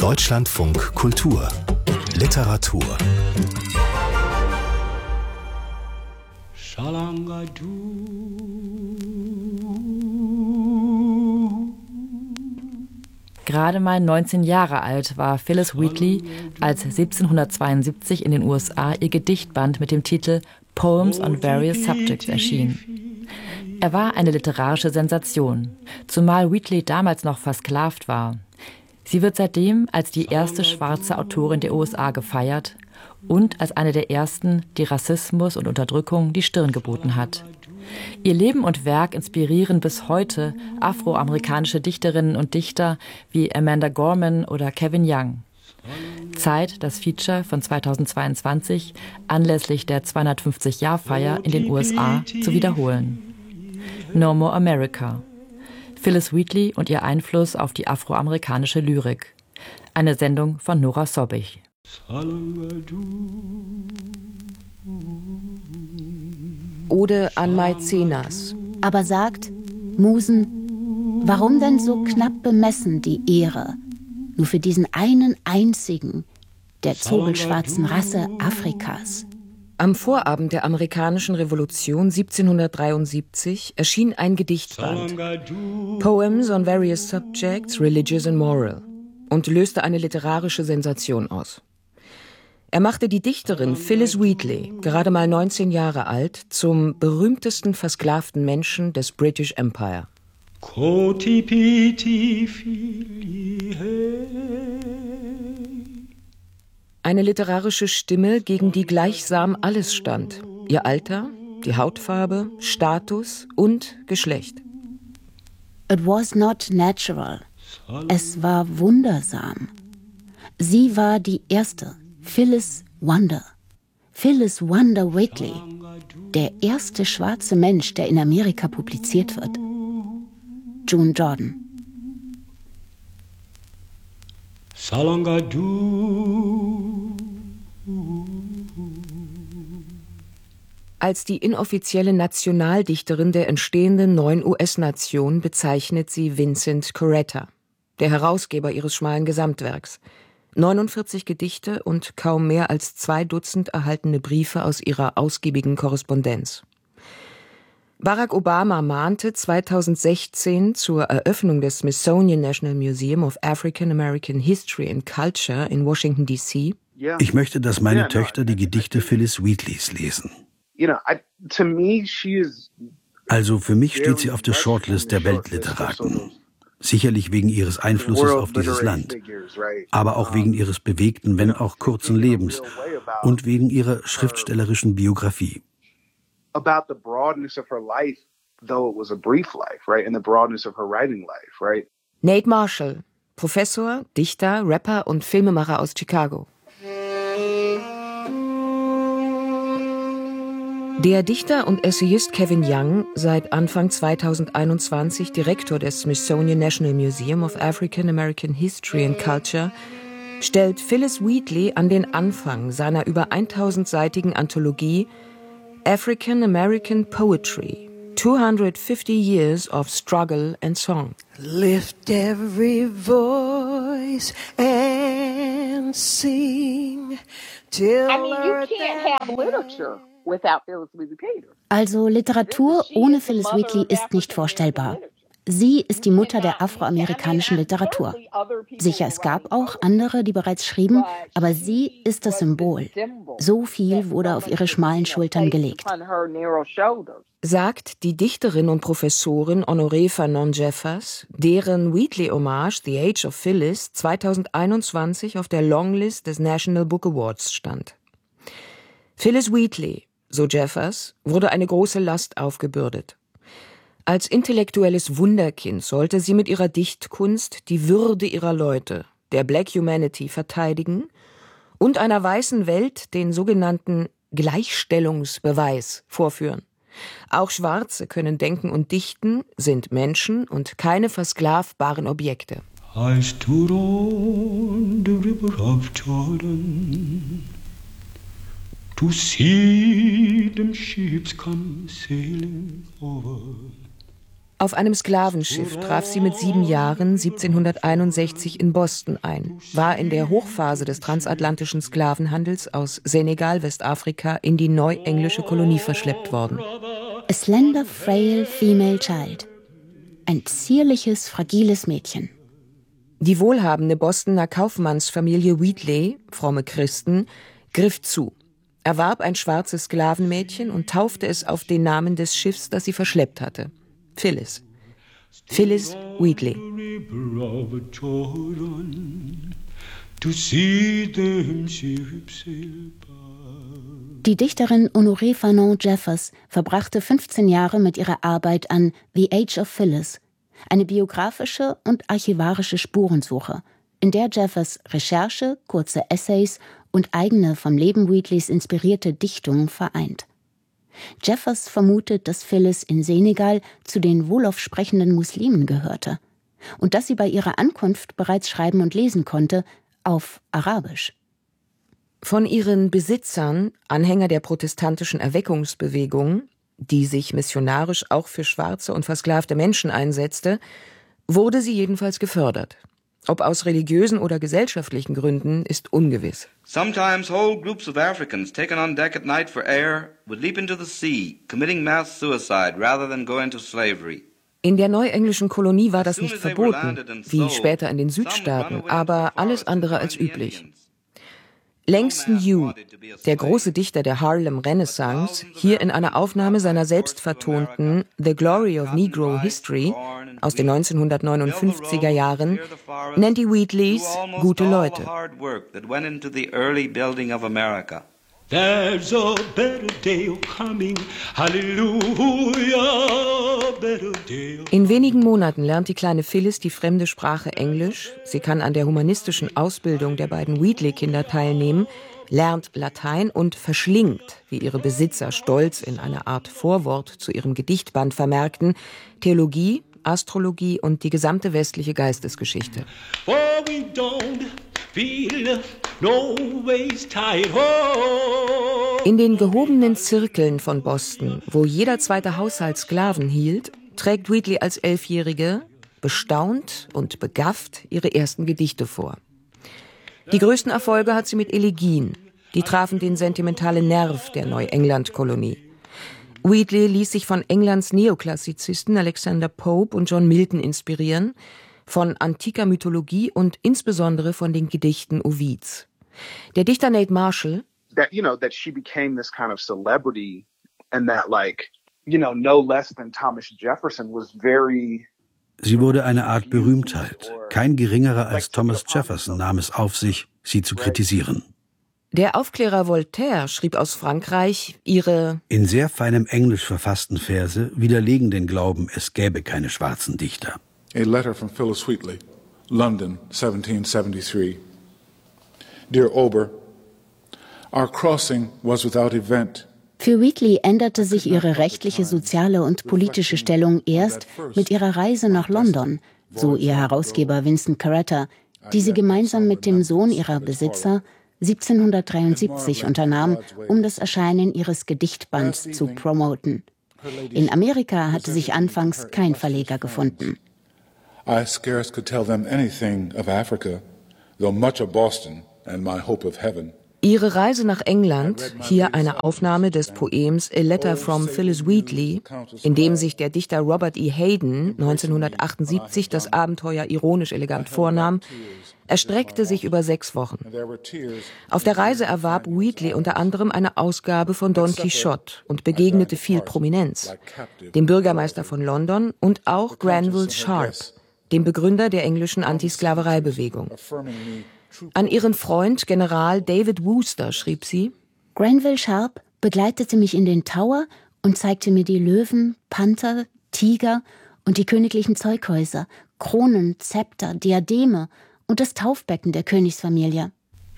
Deutschlandfunk Kultur Literatur Gerade mal 19 Jahre alt war Phillis Wheatley, als 1772 in den USA ihr Gedichtband mit dem Titel Poems on Various Subjects erschien. Er war eine literarische Sensation, zumal Wheatley damals noch versklavt war. Sie wird seitdem als die erste schwarze Autorin der USA gefeiert und als eine der ersten, die Rassismus und Unterdrückung die Stirn geboten hat. Ihr Leben und Werk inspirieren bis heute afroamerikanische Dichterinnen und Dichter wie Amanda Gorman oder Kevin Young. Zeit, das Feature von 2022 anlässlich der 250-Jahr-Feier in den USA zu wiederholen. No More America. Phillis Wheatley und ihr Einfluss auf die afroamerikanische Lyrik. Eine Sendung von Nora Sobich. Ode an Mäzenas. Aber sagt, Musen, warum denn so knapp bemessen die Ehre? Nur für diesen einen einzigen, der zobelschwarzen Rasse Afrikas. Am Vorabend der amerikanischen Revolution 1773 erschien ein Gedichtband, Poems on Various Subjects, Religious and Moral, und löste eine literarische Sensation aus. Er machte die Dichterin Phillis Wheatley, gerade mal 19 Jahre alt, zum berühmtesten versklavten Menschen des British Empire. Eine literarische Stimme, gegen die gleichsam alles stand. Ihr Alter, die Hautfarbe, Status und Geschlecht. It was not natural. Es war wundersam. Sie war die erste, Phillis Wonder. Phillis Wonder Wheatley, der erste schwarze Mensch, der in Amerika publiziert wird. June Jordan. Als die inoffizielle Nationaldichterin der entstehenden neuen US-Nation bezeichnet sie Vincent Coretta, der Herausgeber ihres schmalen Gesamtwerks. 49 Gedichte und kaum mehr als 2 Dutzend erhaltene Briefe aus ihrer ausgiebigen Korrespondenz. Barack Obama mahnte 2016 zur Eröffnung des Smithsonian National Museum of African American History and Culture in Washington, D.C. Ich möchte, dass meine Töchter die Gedichte Phillis Wheatleys lesen. Also für mich steht sie auf der Shortlist der Weltliteraten. Sicherlich wegen ihres Einflusses auf dieses Land, aber auch wegen ihres bewegten, wenn auch kurzen Lebens und wegen ihrer schriftstellerischen Biografie. About the broadness of her life, though it was a brief life, right? And the broadness of her writing life, right? Nate Marshall, Professor, Dichter, Rapper und Filmemacher aus Chicago. Der Dichter und Essayist Kevin Young, seit Anfang 2021 Direktor des Smithsonian National Museum of African American History and Culture, stellt Phillis Wheatley an den Anfang seiner über 1000-seitigen Anthologie African American Poetry, 250 Years of Struggle and Song. Lift every voice and sing till you can't have literature without Phillis Wheatley Peters. Also Literatur ohne Phillis Wheatley ist nicht vorstellbar. Sie ist die Mutter der afroamerikanischen Literatur. Sicher, es gab auch andere, die bereits schrieben, aber sie ist das Symbol. So viel wurde auf ihre schmalen Schultern gelegt. Sagt die Dichterin und Professorin Honoré Fanon-Jeffers, deren Wheatley-Hommage The Age of Phillis 2021 auf der Longlist des National Book Awards stand. Phillis Wheatley, so Jeffers, wurde eine große Last aufgebürdet. Als intellektuelles Wunderkind sollte sie mit ihrer Dichtkunst die Würde ihrer Leute, der Black Humanity, verteidigen und einer weißen Welt den sogenannten Gleichstellungsbeweis vorführen. Auch Schwarze können denken und dichten, sind Menschen und keine versklavbaren Objekte. I stood on the river of Jordan to see them ships come sailing over. Auf einem Sklavenschiff traf sie mit 7 Jahren 1761 in Boston ein, war in der Hochphase des transatlantischen Sklavenhandels aus Senegal, Westafrika, in die neuenglische Kolonie verschleppt worden. A slender, frail female child. Ein zierliches, fragiles Mädchen. Die wohlhabende Bostoner Kaufmannsfamilie Wheatley, fromme Christen, griff zu, erwarb ein schwarzes Sklavenmädchen und taufte es auf den Namen des Schiffs, das sie verschleppt hatte. Phyllis. Phyllis Wheatley. Die Dichterin Honoré Fanon Jeffers verbrachte 15 Jahre mit ihrer Arbeit an The Age of Phyllis, eine biografische und archivarische Spurensuche, in der Jeffers Recherche, kurze Essays und eigene vom Leben Wheatleys inspirierte Dichtungen vereint. Jeffers vermutet, dass Phyllis in Senegal zu den Wolof sprechenden Muslimen gehörte und dass sie bei ihrer Ankunft bereits schreiben und lesen konnte, auf Arabisch. Von ihren Besitzern, Anhänger der protestantischen Erweckungsbewegung, die sich missionarisch auch für schwarze und versklavte Menschen einsetzte, wurde sie jedenfalls gefördert. Ob aus religiösen oder gesellschaftlichen Gründen, ist ungewiss. Sometimes whole groups of Africans taken on deck at night for air would leap into the sea, committing mass suicide rather than go into slavery. In der neuenglischen Kolonie war das nicht verboten, wie später in den Südstaaten, aber alles andere als üblich. Langston Hughes, der große Dichter der Harlem Renaissance, hier in einer Aufnahme seiner selbst vertonten The Glory of Negro History aus den 1959er Jahren, nennt die Wheatleys gute Leute. There's a better day coming, hallelujah, better day. In wenigen Monaten lernt die kleine Phyllis die fremde Sprache Englisch, sie kann an der humanistischen Ausbildung der beiden Wheatley-Kinder teilnehmen, lernt Latein und verschlingt, wie ihre Besitzer stolz in einer Art Vorwort zu ihrem Gedichtband vermerkten, Theologie, Astrologie und die gesamte westliche Geistesgeschichte. Oh, we don't feel no ways tired. Oh. In den gehobenen Zirkeln von Boston, wo jeder zweite Haushalt Sklaven hielt, trägt Wheatley als 11-Jährige, bestaunt und begafft, ihre ersten Gedichte vor. Die größten Erfolge hat sie mit Elegien. Die trafen den sentimentalen Nerv der Neuengland-Kolonie. Wheatley ließ sich von Englands Neoklassizisten Alexander Pope und John Milton inspirieren, von antiker Mythologie und insbesondere von den Gedichten Ovids. Der Dichter Nate Marshall, that she became this kind of celebrity and that no less than Thomas Jefferson was very. Sie wurde eine Art Berühmtheit. Kein geringerer als Thomas Jefferson nahm es auf sich, sie zu kritisieren. Der Aufklärer Voltaire schrieb aus Frankreich, ihre in sehr feinem Englisch verfassten Verse widerlegen den Glauben, es gäbe keine schwarzen Dichter. A letter from Phyllis Wheatley, London, 1773. Dear Ober, our crossing was without event. Für Wheatley änderte sich ihre rechtliche, soziale und politische Stellung erst mit ihrer Reise nach London, so ihr Herausgeber Vincent Carretta, die sie gemeinsam mit dem Sohn ihrer Besitzer 1773 unternahm, um das Erscheinen ihres Gedichtbands zu promoten. In Amerika hatte sich anfangs kein Verleger gefunden. I scarce could tell them anything of Africa, though much of Boston and my hope of heaven. Ihre Reise nach England, hier eine Aufnahme des Poems A Letter from Phyllis Wheatley, in dem sich der Dichter Robert E. Hayden 1978 das Abenteuer ironisch elegant vornahm, erstreckte sich über 6 Wochen. Auf der Reise erwarb Wheatley unter anderem eine Ausgabe von Don Quixote und begegnete viel Prominenz, dem Bürgermeister von London und auch Granville Sharp, dem Begründer der englischen Antisklavereibewegung. An ihren Freund General David Wooster schrieb sie: Granville Sharp begleitete mich in den Tower und zeigte mir die Löwen, Panther, Tiger und die königlichen Zeughäuser, Kronen, Zepter, Diademe und das Taufbecken der Königsfamilie.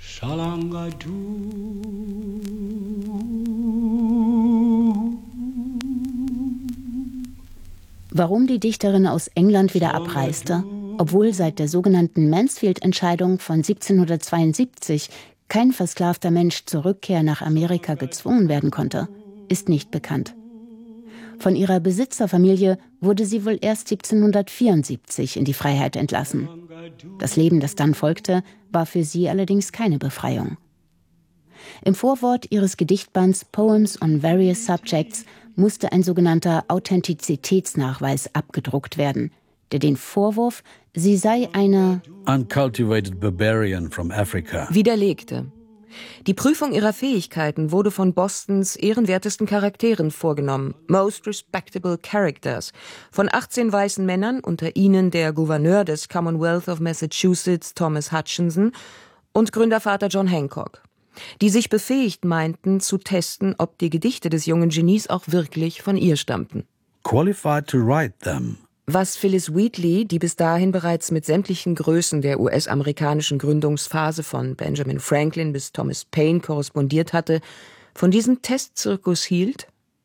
Warum die Dichterin aus England wieder abreiste, obwohl seit der sogenannten Mansfield-Entscheidung von 1772 kein versklavter Mensch zur Rückkehr nach Amerika gezwungen werden konnte, ist nicht bekannt. Von ihrer Besitzerfamilie wurde sie wohl erst 1774 in die Freiheit entlassen. Das Leben, das dann folgte, war für sie allerdings keine Befreiung. Im Vorwort ihres Gedichtbands Poems on Various Subjects musste ein sogenannter Authentizitätsnachweis abgedruckt werden, der den Vorwurf, sie sei eine uncultivated barbarian from Africa widerlegte. Die Prüfung ihrer Fähigkeiten wurde von Bostons ehrenwertesten Charakteren vorgenommen, Most Respectable Characters, von 18 weißen Männern, unter ihnen der Gouverneur des Commonwealth of Massachusetts, Thomas Hutchinson, und Gründervater John Hancock, die sich befähigt meinten, zu testen, ob die Gedichte des jungen Genies auch wirklich von ihr stammten. Qualified to write them. Was Phillis Wheatley, die bis dahin bereits mit sämtlichen Größen der US-amerikanischen Gründungsphase von Benjamin Franklin bis Thomas Paine korrespondiert hatte, von diesem Testzirkus hielt?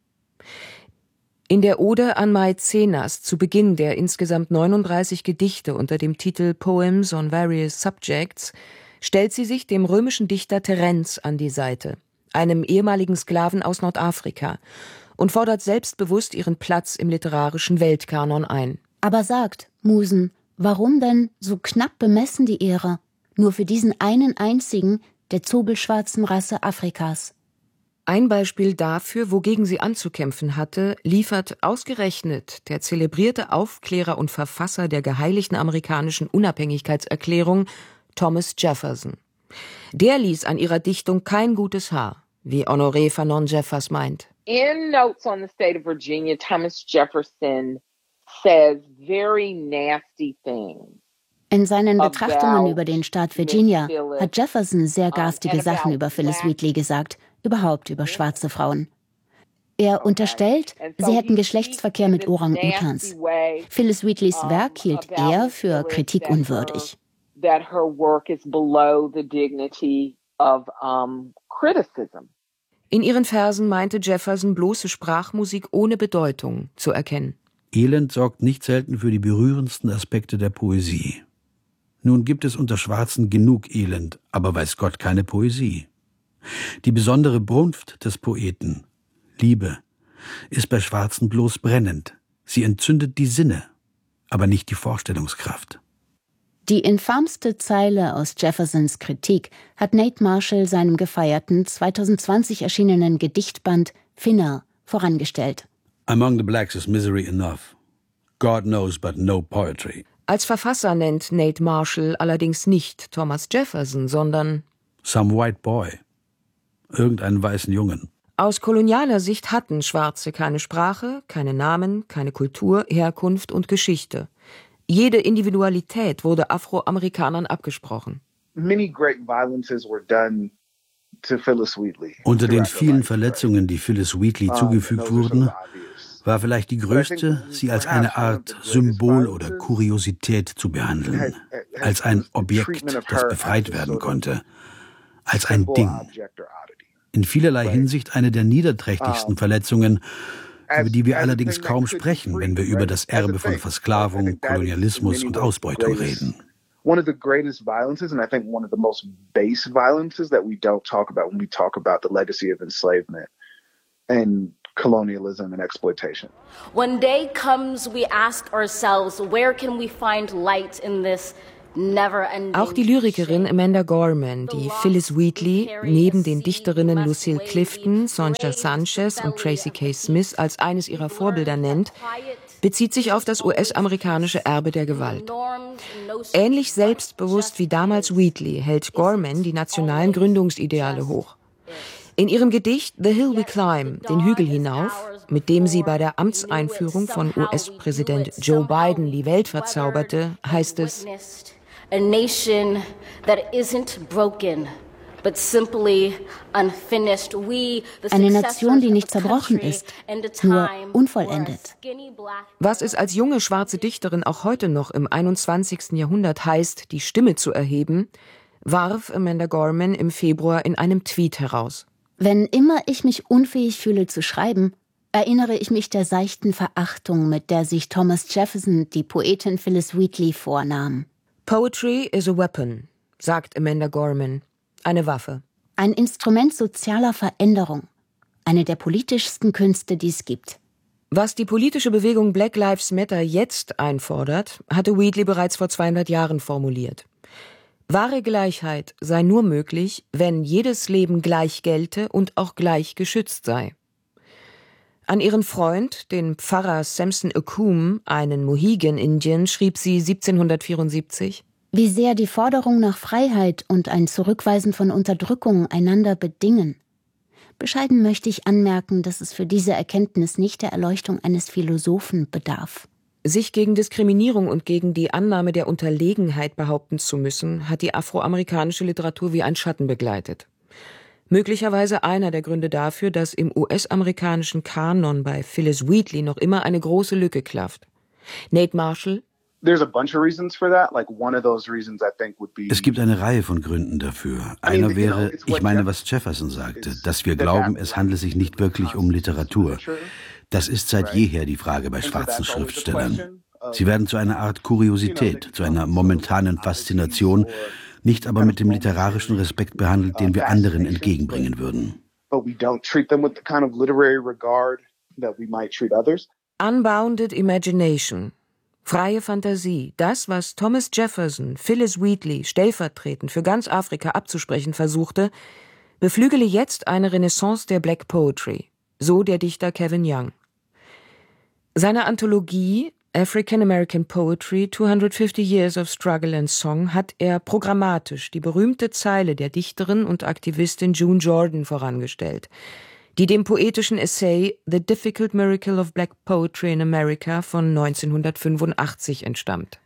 In der Ode an Maecenas zu Beginn der insgesamt 39 Gedichte unter dem Titel Poems on Various Subjects stellt sie sich dem römischen Dichter Terenz an die Seite, einem ehemaligen Sklaven aus Nordafrika, und fordert selbstbewusst ihren Platz im literarischen Weltkanon ein. Aber sagt, Musen, warum denn so knapp bemessen die Ehre? Nur für diesen einen einzigen der zobelschwarzen Rasse Afrikas. Ein Beispiel dafür, wogegen sie anzukämpfen hatte, liefert ausgerechnet der zelebrierte Aufklärer und Verfasser der geheiligten amerikanischen Unabhängigkeitserklärung, Thomas Jefferson. Der ließ an ihrer Dichtung kein gutes Haar, wie Honoré Fanon Jeffers meint. In Notes on the State of Virginia, Thomas Jefferson says very nasty things. In seinen Betrachtungen über den Staat Virginia hat Jefferson sehr garstige Sachen über Phillis Wheatley gesagt, überhaupt über schwarze Frauen. Er unterstellt, sie hätten Geschlechtsverkehr mit Orang-Utans. Phillis Wheatleys Werk hielt er für kritikunwürdig. That her work is below the dignity of criticism. In ihren Versen meinte Jefferson bloße Sprachmusik ohne Bedeutung zu erkennen. Elend sorgt nicht selten für die berührendsten Aspekte der Poesie. Nun gibt es unter Schwarzen genug Elend, aber weiß Gott keine Poesie. Die besondere Brunft des Poeten, Liebe, ist bei Schwarzen bloß brennend. Sie entzündet die Sinne, aber nicht die Vorstellungskraft. Die infamste Zeile aus Jeffersons Kritik hat Nate Marshall seinem gefeierten 2020 erschienenen Gedichtband Finner vorangestellt. Among the blacks is misery enough. God knows but no poetry. Als Verfasser nennt Nate Marshall allerdings nicht Thomas Jefferson, sondern some white boy. Irgendeinen weißen Jungen. Aus kolonialer Sicht hatten Schwarze keine Sprache, keine Namen, keine Kultur, Herkunft und Geschichte. Jede Individualität wurde Afroamerikanern abgesprochen. Unter den vielen Verletzungen, die Phillis Wheatley zugefügt wurden, war vielleicht die größte, sie als eine Art Symbol oder Kuriosität zu behandeln, als ein Objekt, das befreit werden konnte, als ein Ding. In vielerlei Hinsicht eine der niederträchtigsten Verletzungen, über die wir allerdings kaum sprechen, wenn wir über das Erbe von Versklavung, Kolonialismus und Ausbeutung reden. One of the greatest violences, and I think one of the most base violences that we don't talk about when we talk about the legacy of enslavement and colonialism and exploitation. When day comes, we ask ourselves, where can we find light in this never-ending? Auch die Lyrikerin Amanda Gorman, die Phillis Wheatley neben den Dichterinnen Lucille Clifton, Sonja Sanchez und Tracy K. Smith als eines ihrer Vorbilder nennt, bezieht sich auf das US-amerikanische Erbe der Gewalt. Ähnlich selbstbewusst wie damals Wheatley hält Gorman die nationalen Gründungsideale hoch. In ihrem Gedicht The Hill We Climb, den Hügel hinauf, mit dem sie bei der Amtseinführung von US-Präsident Joe Biden die Welt verzauberte, heißt es: A nation that isn't broken, but simply unfinished. Eine Nation, die nicht zerbrochen ist, nur unvollendet. Was es als junge schwarze Dichterin auch heute noch im 21. Jahrhundert heißt, die Stimme zu erheben, warf Amanda Gorman im Februar in einem Tweet heraus. Wenn immer ich mich unfähig fühle zu schreiben, erinnere ich mich der seichten Verachtung, mit der sich Thomas Jefferson die Poetin Phillis Wheatley vornahm. Poetry is a weapon, sagt Amanda Gorman. Eine Waffe. Ein Instrument sozialer Veränderung. Eine der politischsten Künste, die es gibt. Was die politische Bewegung Black Lives Matter jetzt einfordert, hatte Wheatley bereits vor 200 Jahren formuliert. Wahre Gleichheit sei nur möglich, wenn jedes Leben gleich gelte und auch gleich geschützt sei. An ihren Freund, den Pfarrer Samson Okum, einen Mohegan-Indian, schrieb sie 1774: Wie sehr die Forderung nach Freiheit und ein Zurückweisen von Unterdrückung einander bedingen. Bescheiden möchte ich anmerken, dass es für diese Erkenntnis nicht der Erleuchtung eines Philosophen bedarf. Sich gegen Diskriminierung und gegen die Annahme der Unterlegenheit behaupten zu müssen, hat die afroamerikanische Literatur wie ein Schatten begleitet. Möglicherweise einer der Gründe dafür, dass im US-amerikanischen Kanon bei Phillis Wheatley noch immer eine große Lücke klafft. Nate Marshall: Es gibt eine Reihe von Gründen dafür. Einer wäre, ich meine, was Jefferson sagte, dass wir glauben, es handle sich nicht wirklich um Literatur. Das ist seit jeher die Frage bei schwarzen Schriftstellern. Sie werden zu einer Art Kuriosität, zu einer momentanen Faszination, nicht aber mit dem literarischen Respekt behandelt, den wir anderen entgegenbringen würden. Unbounded Imagination, freie Fantasie, das, was Thomas Jefferson Phillis Wheatley stellvertretend für ganz Afrika abzusprechen versuchte, beflügele jetzt eine Renaissance der Black Poetry, so der Dichter Kevin Young. Seine Anthologie African American Poetry, 250 Years of Struggle and Song hat er programmatisch die berühmte Zeile der Dichterin und Aktivistin June Jordan vorangestellt, die dem poetischen Essay The Difficult Miracle of Black Poetry in America von 1985 entstammt.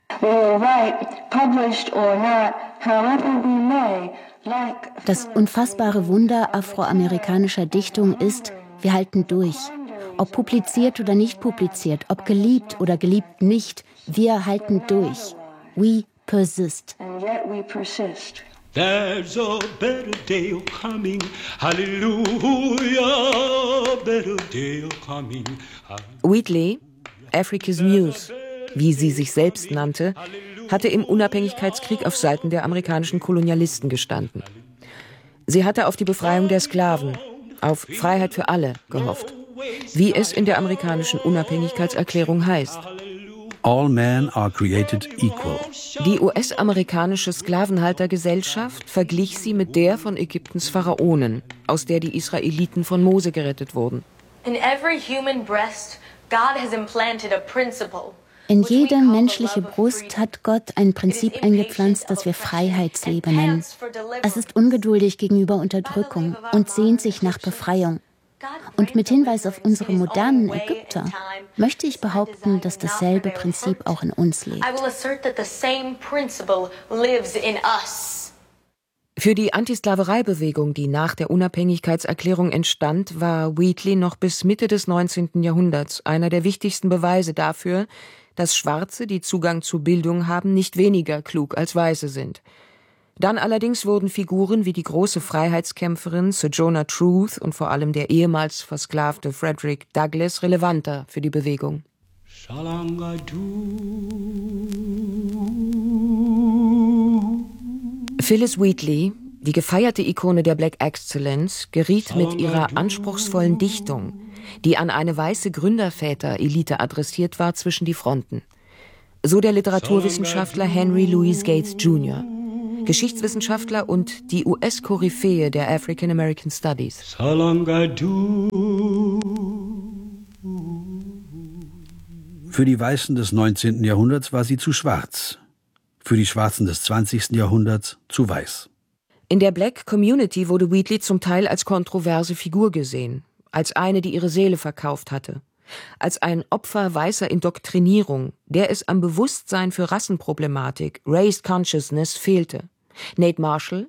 Das unfassbare Wunder afroamerikanischer Dichtung ist, wir halten durch. Ob publiziert oder nicht publiziert, ob geliebt oder geliebt nicht, wir halten durch. We persist. There's a better day coming, hallelujah, better day coming. Wheatley, Africa's Muse, wie sie sich selbst nannte, hatte im Unabhängigkeitskrieg auf Seiten der amerikanischen Kolonialisten gestanden. Sie hatte auf die Befreiung der Sklaven, auf Freiheit für alle gehofft, wie es in der amerikanischen Unabhängigkeitserklärung heißt. All men are created equal. Die US-amerikanische Sklavenhaltergesellschaft verglich sie mit der von Ägyptens Pharaonen, aus der die Israeliten von Mose gerettet wurden. In every human breast, God has implanted a principle. In jede menschliche Brust hat Gott ein Prinzip eingepflanzt, das wir Freiheitsliebe nennen. Es ist ungeduldig gegenüber Unterdrückung und sehnt sich nach Befreiung. Und mit Hinweis auf unsere modernen Ägypter möchte ich behaupten, dass dasselbe Prinzip auch in uns lebt. Für die Antisklavereibewegung, die nach der Unabhängigkeitserklärung entstand, war Wheatley noch bis Mitte des 19. Jahrhunderts einer der wichtigsten Beweise dafür, dass Schwarze, die Zugang zu Bildung haben, nicht weniger klug als Weiße sind. Dann allerdings wurden Figuren wie die große Freiheitskämpferin Sojourner Truth und vor allem der ehemals versklavte Frederick Douglass relevanter für die Bewegung. Phillis Wheatley, die gefeierte Ikone der Black Excellence, geriet mit ihrer anspruchsvollen Dichtung, die an eine weiße Gründerväter-Elite adressiert war, zwischen die Fronten. So der Literaturwissenschaftler Henry Louis Gates Jr., Geschichtswissenschaftler und die US-Koryphäe der African American Studies. Für die Weißen des 19. Jahrhunderts war sie zu schwarz, für die Schwarzen des 20. Jahrhunderts zu weiß. In der Black Community wurde Wheatley zum Teil als kontroverse Figur gesehen, als eine, die ihre Seele verkauft hatte, als ein Opfer weißer Indoktrinierung, der es am Bewusstsein für Rassenproblematik, Race Consciousness, fehlte. Nate Marshall: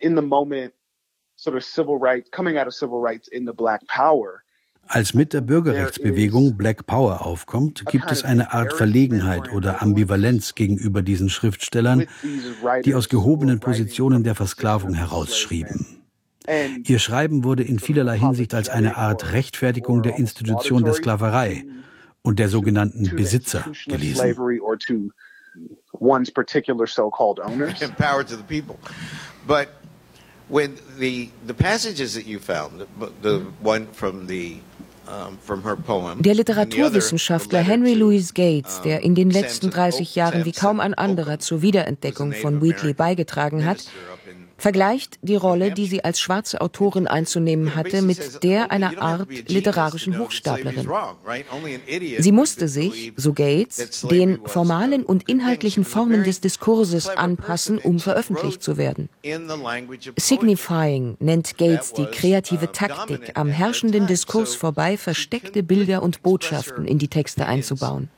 Als mit der Bürgerrechtsbewegung Black Power aufkommt, gibt es eine Art Verlegenheit oder Ambivalenz gegenüber diesen Schriftstellern, die aus gehobenen Positionen der Versklavung herausschrieben. Ihr Schreiben wurde in vielerlei Hinsicht als eine Art Rechtfertigung der Institution der Sklaverei und der sogenannten Besitzer gelesen. One's particular so-called owners. And power to the people. But when the passages that you found, the one from the Der Literaturwissenschaftler Henry Louis Gates, der in den letzten 30 Jahren wie kaum ein anderer zur Wiederentdeckung von Wheatley beigetragen hat, vergleicht die Rolle, die sie als schwarze Autorin einzunehmen hatte, mit der einer Art literarischen Hochstaplerin. Sie musste sich, so Gates, den formalen und inhaltlichen Formen des Diskurses anpassen, um veröffentlicht zu werden. Signifying nennt Gates die kreative Taktik, am herrschenden Diskurs vorbei versteckte Bilder und Botschaften in die Texte einzubauen.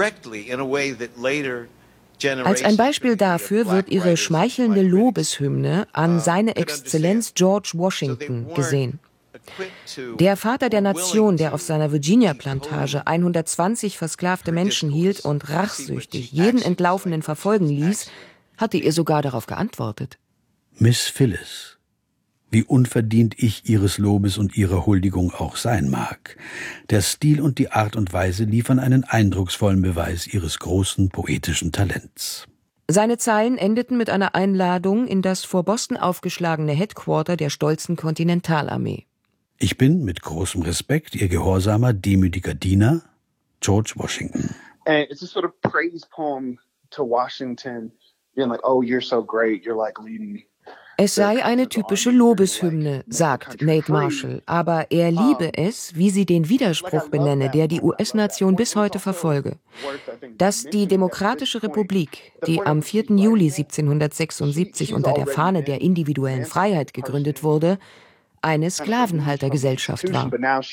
Als ein Beispiel dafür wird ihre schmeichelnde Lobeshymne an seine Exzellenz George Washington gesehen. Der Vater der Nation, der auf seiner Virginia-Plantage 120 versklavte Menschen hielt und rachsüchtig jeden Entlaufenen verfolgen ließ, hatte ihr sogar darauf geantwortet. Miss Phyllis, wie unverdient ich Ihres Lobes und Ihrer Huldigung auch sein mag, der Stil und die Art und Weise liefern einen eindrucksvollen Beweis Ihres großen poetischen Talents. Seine Zeilen endeten mit einer Einladung in das vor Boston aufgeschlagene Headquarter der stolzen Kontinentalarmee. Ich bin mit großem Respekt Ihr gehorsamer, demütiger Diener, George Washington. And it's a sort of praise poem to Washington, being like, oh, you're so great, you're like leading. Es sei eine typische Lobeshymne, sagt Nate Marshall, aber er liebe es, wie sie den Widerspruch benenne, der die US-Nation bis heute verfolge. Dass die Demokratische Republik, die am 4. Juli 1776 unter der Fahne der individuellen Freiheit gegründet wurde, eine Sklavenhaltergesellschaft war.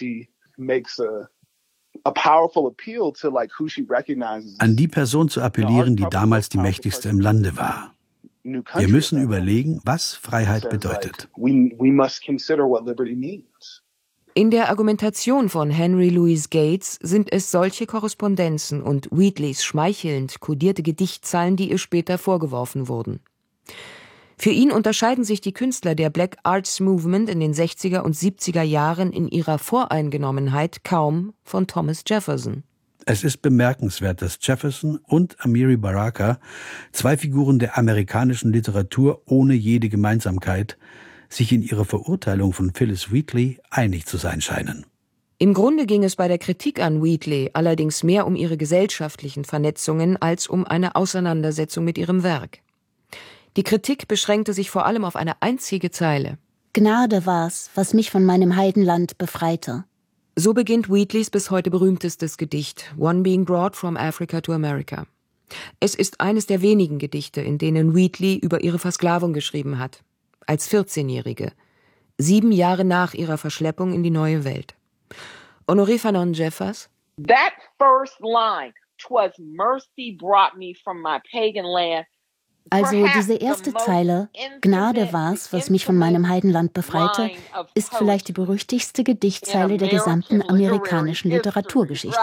An die Person zu appellieren, die damals die mächtigste im Lande war. Wir müssen überlegen, was Freiheit bedeutet. In der Argumentation von Henry Louis Gates sind es solche Korrespondenzen und Wheatleys schmeichelnd kodierte Gedichtzeilen, die ihr später vorgeworfen wurden. Für ihn unterscheiden sich die Künstler der Black Arts Movement in den 60er und 70er Jahren in ihrer Voreingenommenheit kaum von Thomas Jefferson. Es ist bemerkenswert, dass Jefferson und Amiri Baraka, zwei Figuren der amerikanischen Literatur ohne jede Gemeinsamkeit, sich in ihrer Verurteilung von Phillis Wheatley einig zu sein scheinen. Im Grunde ging es bei der Kritik an Wheatley allerdings mehr um ihre gesellschaftlichen Vernetzungen als um eine Auseinandersetzung mit ihrem Werk. Die Kritik beschränkte sich vor allem auf eine einzige Zeile. Gnade war's, was mich von meinem Heidenland befreite. So beginnt Wheatleys bis heute berühmtestes Gedicht, One Being Brought from Africa to America. Es ist eines der wenigen Gedichte, in denen Wheatley über ihre Versklavung geschrieben hat. Als 14-Jährige. 7 Jahre nach ihrer Verschleppung in die neue Welt. Honoré Fanon Jeffers. That first line, "'Twas mercy brought me from my pagan land." Also diese erste Zeile, Gnade war's, was mich von meinem Heidenland befreite, ist vielleicht die berüchtigste Gedichtzeile der gesamten amerikanischen Literaturgeschichte.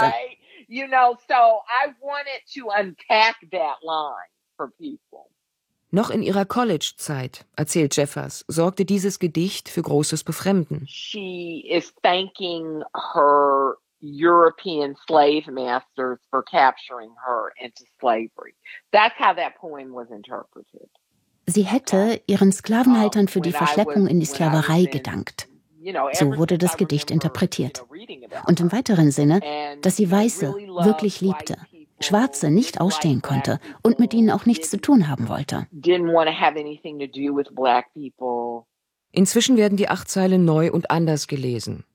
Noch in ihrer College-Zeit, erzählt Jeffers, sorgte dieses Gedicht für großes Befremden. She is thanking her European slave masters for capturing her into slavery. That's how that poem was interpreted. Sie hätte ihren Sklavenhaltern für die Verschleppung in die Sklaverei gedankt. So wurde das Gedicht interpretiert. Und im weiteren Sinne, dass sie Weiße wirklich liebte, Schwarze nicht ausstehen konnte und mit ihnen auch nichts zu tun haben wollte. Inzwischen werden die 8 Zeilen neu und anders gelesen.